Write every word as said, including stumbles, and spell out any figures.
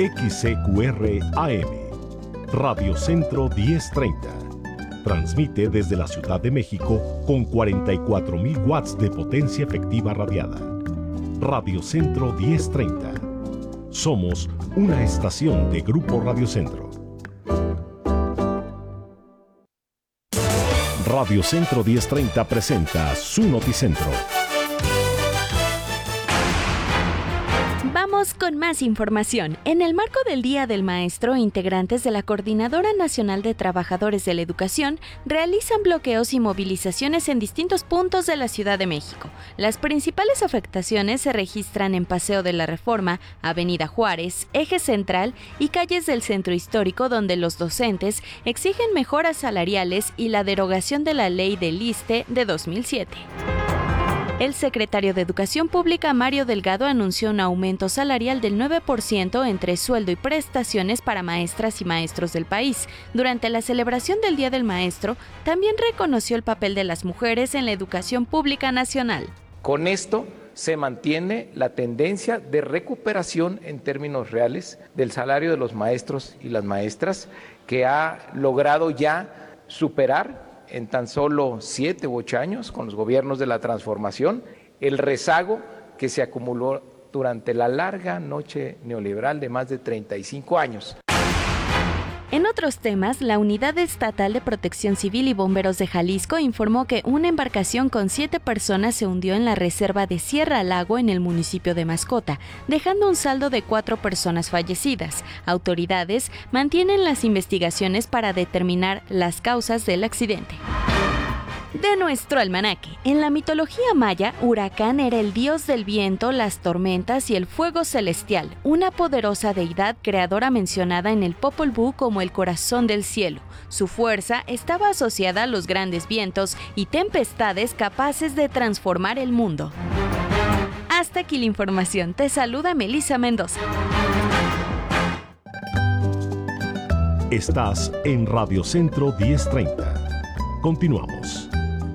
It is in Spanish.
X C Q R A M, Radio Centro diez treinta. Transmite desde la Ciudad de México con cuarenta y cuatro mil watts de potencia efectiva radiada. Radio Centro diez treinta. Somos una estación de Grupo Radio Centro. Radio Centro diez treinta presenta su Noticentro. Vamos con más información. En el marco del Día del Maestro, integrantes de la Coordinadora Nacional de Trabajadores de la Educación realizan bloqueos y movilizaciones en distintos puntos de la Ciudad de México. Las principales afectaciones se registran en Paseo de la Reforma, Avenida Juárez, Eje Central y calles del Centro Histórico, donde los docentes exigen mejoras salariales y la derogación de la Ley del ISSSTE de dos mil siete. El secretario de Educación Pública, Mario Delgado, anunció un aumento salarial del nueve por ciento entre sueldo y prestaciones para maestras y maestros del país. Durante la celebración del Día del Maestro, también reconoció el papel de las mujeres en la educación pública nacional. Con esto se mantiene la tendencia de recuperación en términos reales del salario de los maestros y las maestras, que ha logrado ya superar en tan solo siete u ocho años, con los gobiernos de la transformación, el rezago que se acumuló durante la larga noche neoliberal de más de treinta y cinco años. En otros temas, la Unidad Estatal de Protección Civil y Bomberos de Jalisco informó que una embarcación con siete personas se hundió en la reserva de Sierra Lago en el municipio de Mascota, dejando un saldo de cuatro personas fallecidas. Autoridades mantienen las investigaciones para determinar las causas del accidente. De nuestro almanaque. En la mitología maya, Huracán era el dios del viento, las tormentas y el fuego celestial, una poderosa deidad creadora mencionada en el Popol Vuh como el corazón del cielo. Su fuerza estaba asociada a los grandes vientos y tempestades capaces de transformar el mundo. Hasta aquí la información. Te saluda Melissa Mendoza. Estás en Radio Centro diez treinta. Continuamos.